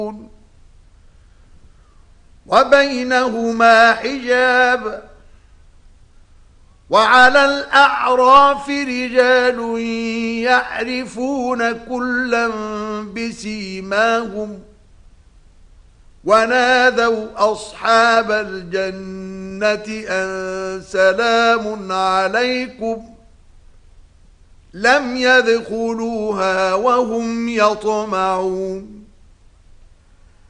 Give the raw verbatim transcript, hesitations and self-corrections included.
وبينهما حجاب وعلى الأعراف رجال يعرفون كلا بسيماهم ونادوا أصحاب الجنة أن سلام عليكم لم يدخلوها وهم يطمعون